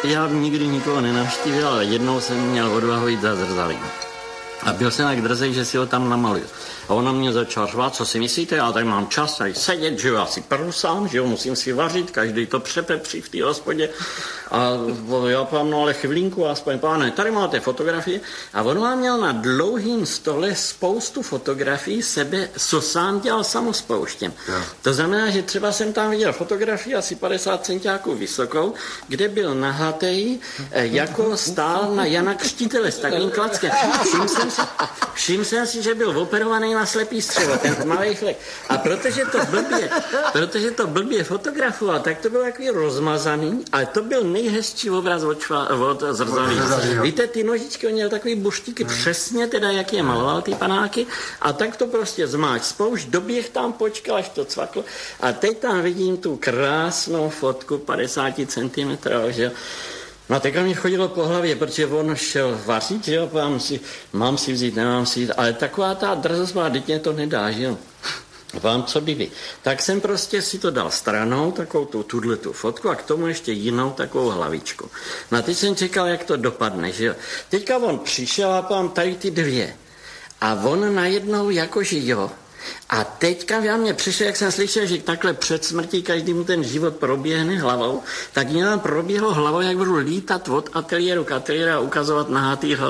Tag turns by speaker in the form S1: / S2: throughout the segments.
S1: Já nikdy nikoho nenavštívil, ale jednou jsem měl odvahu jít za zrcadlím. A byl jsem tak drzej, že si ho tam namaluju. A ona mě začala řvát, co si myslíte, já tady mám čas tady sedět, že jo, já si prvu sám, že jo, musím si vařit, každý to přepepří v té hospodě. A já pám, no ale chvilinku, aspoň páne, tady máte fotografie. A on vám měl na dlouhým stole spoustu fotografií sebe, co sám dělal samospouštěm. To znamená, že třeba jsem tam viděl fotografii asi 50 centiáků vysokou, kde byl nahatej, jako stál na Jana Křtitele s takovým klackem. Všiml jsem si, že byl operovaný na slepý střevo, ten malý flek. A protože to blbě fotografoval, tak to bylo takový rozmazaný, ale to byl nejhezčí obraz od zrcadlí. Víte, ty nožičky, on měl takový buštíky, přesně teda, jak je maloval ty panáky, a tak to prostě zmáč spoušť, doběh tam, počkal, až to cvaklo. A teď tam vidím tu krásnou fotku 50 cm, že jo. No teďka mi chodilo po hlavě, protože on šel vařit, že jo, mám si vzít, nemám si vzít, ale taková ta drzost má, teď to nedá, že jo. Vám co by vy. Tak jsem prostě si to dal stranou, takovou tu fotku a k tomu ještě jinou takovou hlavičku. No a teď jsem čekal, jak to dopadne, že jo. Teďka on přišel a pám tady ty dvě. A on najednou jakože jo. A teďka já mě přišel, jak jsem slyšel, že takhle před smrtí každý mu ten život proběhne hlavou, tak mě tam proběhlo hlavou, jak budu lítat od ateliéru k ateliéru a ukazovat nahatýho.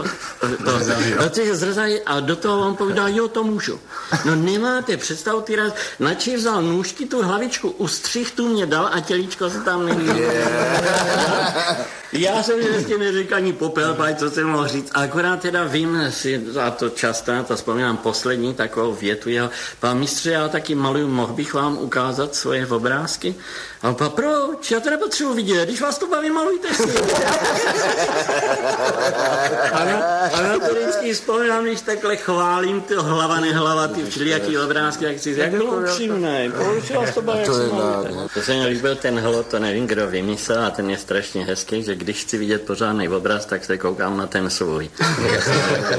S1: A do toho on povídal, jo, to můžu. No nemáte představu, ty raz, načež vzal nůžky, tu hlavičku ustřih, tu mě dal a tělíčko se tam neví. Já jsem vždycky neřekl ani popel, co jsem mohl říct. Akorát teda vím si, a to často, na to vzpomínám poslední takovou větu jeho, pán mistře, já taky maluju, mohl bych vám ukázat svoje obrázky? A on pán, proč? Já to nepotřebuji vidět, když vás to baví, malujte si. A na to vždycky vzpomínám, když takhle chválím ty hlava, nehlava, ty všelijaký obrázky, jak si jak bylo upřímnej, proč vás to baví, jak si malujte. To se mi líbil ten hlot, to nevím, kdo vymyslel, a ten je strašně hezký, že když chci vidět pořádný obraz, tak se koukám na ten svůj.